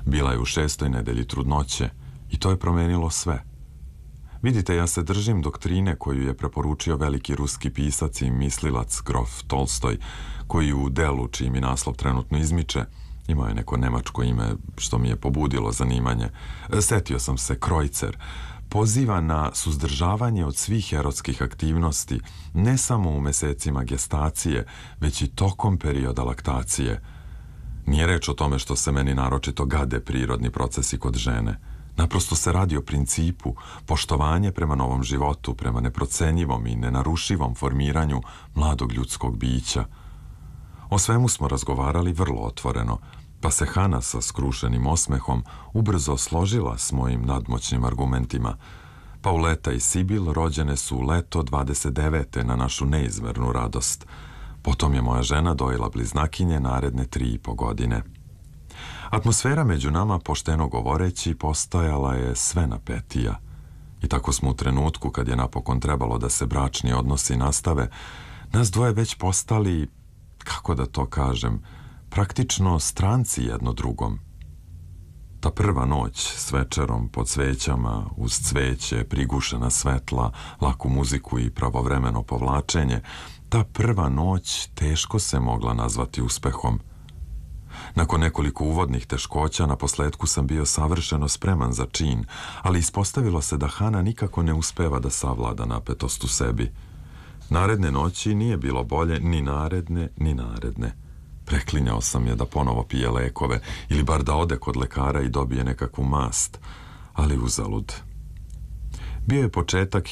Bila je u 6. nedelji trudnoće i to je promenilo sve. Vidite, ja se držim doktrine koju je preporučio veliki ruski pisac i mislilac grof Tolstoj, koji u delu, čiji mi naslov trenutno izmiče, imao je neko nemačko ime što mi je pobudilo zanimanje. Setio sam se, Krojcer. Poziva na suzdržavanje od svih erotskih aktivnosti, ne samo u mesecima gestacije, već i tokom perioda laktacije. Nije reč o tome što se meni naročito gade prirodni procesi kod žene. Naprosto se radi o principu, poštovanje prema novom životu, prema neprocenjivom i nenarušivom formiranju mladog ljudskog bića. O svemu smo razgovarali vrlo otvoreno, pa se Hana sa skrušenim osmehom ubrzo složila s mojim nadmoćnim argumentima. Pauleta i Sibil rođene su u leto 29. na našu neizmernu radost. Potom je moja žena dojela bliznakinje naredne 3,5 godine. Atmosfera među nama, pošteno govoreći, postajala je sve napetija. I tako smo u trenutku kad je napokon trebalo da se bračni odnosi nastave, nas dvoje već postali, kako da to kažem, praktično stranci jedno drugom. Ta prva noć s večerom pod svećama, uz cveće, prigušena svetla, laku muziku i pravovremeno povlačenje, ta prva noć teško se mogla nazvati uspehom. Nakon nekoliko uvodnih teškoća, na posledku sam bio savršeno spreman za čin, ali ispostavilo se da Hana nikako ne uspeva da savlada napetost u sebi. Naredne noći nije bilo bolje, ni naredne. Preklinjao sam je da ponovo pije lekove ili bar da ode kod lekara i dobije nekakvu mast, ali uzalud. Bio je početak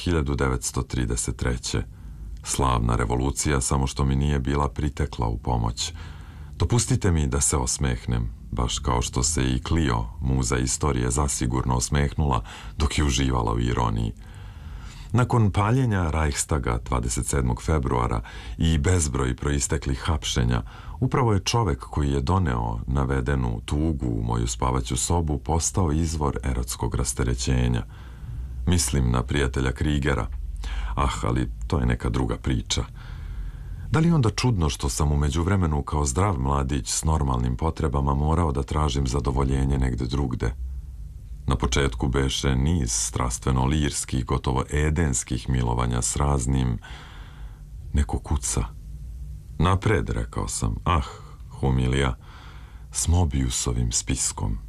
1933. Slavna revolucija, samo što mi nije bila pritekla u pomoć. Dopustite mi da se osmehnem, baš kao što se i Clio, muza istorije, zasigurno osmehnula dok je uživala u ironiji. Nakon paljenja Reichstaga 27. februara i bezbroj proisteklih hapšenja, upravo je čovek koji je doneo navedenu tugu u moju spavaću sobu postao izvor erotskog rasterećenja. Mislim na prijatelja Krigera. Ali to je neka druga priča. Da li onda čudno što sam u međuvremenu kao zdrav mladić s normalnim potrebama morao da tražim zadovoljenje negde drugde? Na početku beše niz strastveno-lirskih, gotovo edenskih milovanja s raznim... Neko kuca. Napred, rekao sam. Humilija, s Mobiusovim spiskom.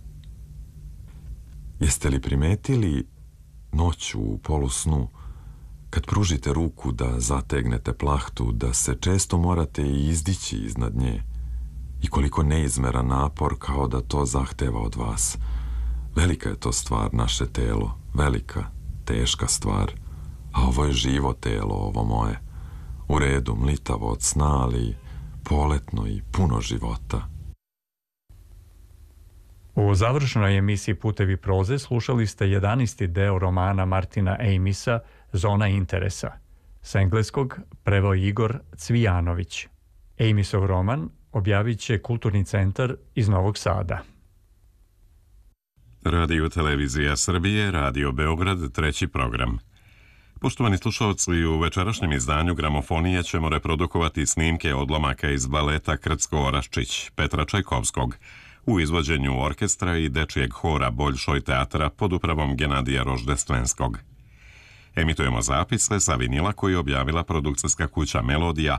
Jeste li primetili noću u polusnu, kad pružite ruku da zategnete plahtu, da se često morate i izdići iznad nje? I koliko neizmeran napor kao da to zahteva od vas. Velika je to stvar, naše telo. Velika, teška stvar. A ovo je živo telo, ovo moje. U redu, mlitavo od sna, ali poletno i puno života. U završnoj emisiji Putevi proze slušali ste 11. deo romana Martina Amisa Zona interesa. S engleskog preveo Igor Cvijanović. Amisov roman objavit će Kulturni centar iz Novog Sada. Radio Televizija Srbije, Radio Beograd, treći program. Poštovani slušalci, u večerašnjem izdanju Gramofonije ćemo reprodukovati snimke odlomaka iz baleta Krcko-Oraščić Petra Čajkovskog u izvođenju orkestra i dečijeg hora Boljšoj teatra pod upravom Genadija Roždestvenskog. Emitujemo zapise sa vinila koji je objavila produkcijska kuća Melodija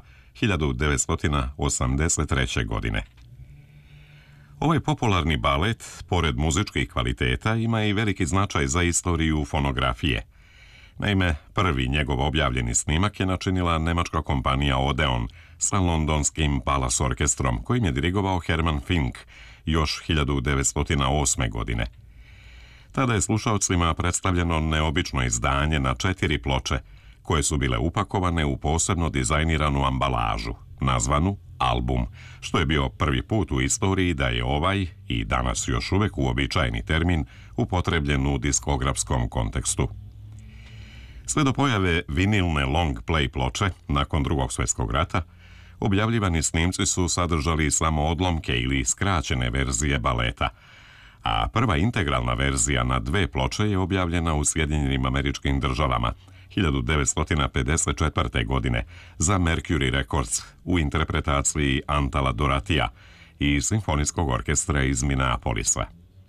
1983. godine. Ovaj popularni balet, pored muzičkih kvaliteta, ima i veliki značaj za istoriju fonografije. Naime, prvi njegov objavljeni snimak je načinila nemačka kompanija Odeon sa londonskim Palace orkestrom, kojim je dirigovao Herman Fink još 1908. godine. Tada je slušalcima predstavljeno neobično izdanje na 4 ploče, koje su bile upakovane u posebno dizajniranu ambalažu, nazvanu album, što je bio prvi put u istoriji da je ovaj, i danas još uvek uobičajeni termin, upotrebljen u diskografskom kontekstu. Sve do pojave vinilne long play ploče, nakon Drugog svjetskog rata, objavljivani snimci su sadržali samo odlomke ili skraćene verzije baleta, a prva integralna verzija na 2 ploče je objavljena u Sjedinjenim Američkim Državama 1954. godine za Mercury Records u interpretaciji Antala Doratija i Simfonijskog orkestra iz Minneapolisa.